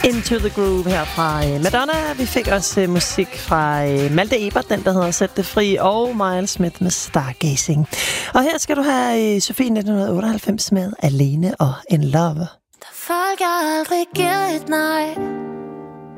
Into the Groove her fra Madonna. Vi fik også musik fra Malte Ebert, den der hedder Sæt det fri, og Miles Smith med Stargazing. Og her skal du have Sofie 1998 med Alene og In Love. Der folk, jeg aldrig giver et nej.